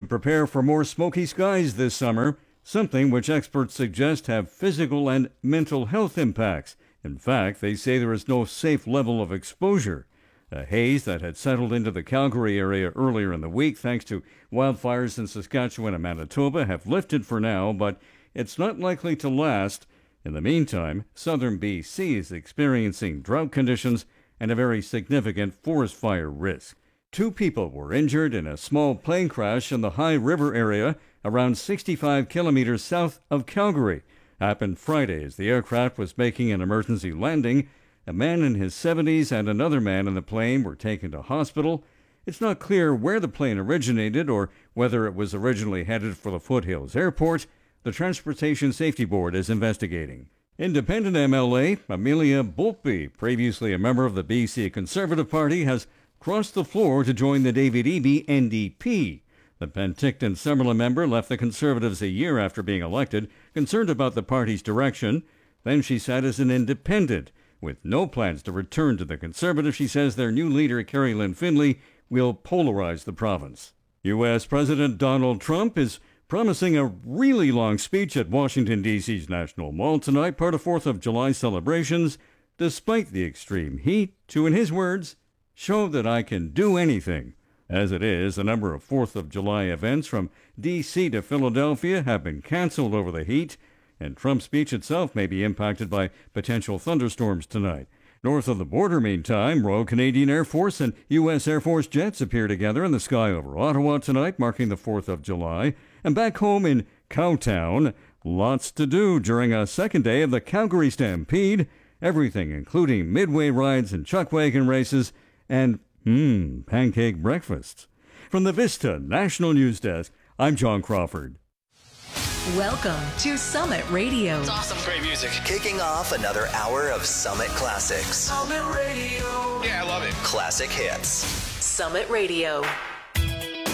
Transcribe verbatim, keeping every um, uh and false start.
prepare for more smoky skies this summer, something which experts suggest have physical and mental health impacts. In fact, they say there is no safe level of exposure. A haze that had settled into the Calgary area earlier in the week thanks to wildfires in Saskatchewan and Manitoba have lifted for now, but it's not likely to last. In the meantime, southern B C is experiencing drought conditions and a very significant forest fire risk. Two people were injured in a small plane crash in the High River area around sixty-five kilometers south of Calgary. Happened Friday as the aircraft was making an emergency landing. A man in his seventies and another man in the plane were taken to hospital. It's not clear where the plane originated or whether it was originally headed for the Foothills Airport. The Transportation Safety Board is investigating. Independent M L A Amelia Boltby, previously a member of the B C Conservative Party, has crossed the floor to join the David Eby N D P. The Penticton-Summerlin member left the Conservatives a year after being elected, concerned about the party's direction. Then she sat as an independent. With no plans to return to the Conservative, she says their new leader, Carrie Lynn Findlay, will polarize the province. U S President Donald Trump is promising a really long speech at Washington, D C's National Mall tonight, part of fourth of July celebrations. Despite the extreme heat, to, in his words, show that I can do anything. As it is, a number of fourth of July events from D C to Philadelphia have been canceled over the heat, and Trump's speech itself may be impacted by potential thunderstorms tonight. North of the border, meantime, Royal Canadian Air Force and U S Air Force jets appear together in the sky over Ottawa tonight, marking the fourth of July. And back home in Cowtown, lots to do during a second day of the Calgary Stampede. Everything, including midway rides and chuck wagon races and, mmm, pancake breakfasts. From the Vista National News Desk, I'm John Crawford. Welcome to Summit Radio. It's awesome. Great music. Kicking off another hour of Summit Classics. Summit Radio. Yeah, I love it. Classic hits. Summit Radio.